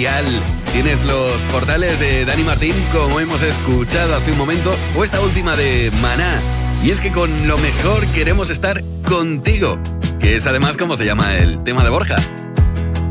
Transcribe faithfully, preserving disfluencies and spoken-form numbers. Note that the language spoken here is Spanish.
Dial. Tienes los portales de Dani Martín, como hemos escuchado hace un momento, o esta última de Maná. Y es que con lo mejor queremos estar contigo, que es además como se llama el tema de Borja.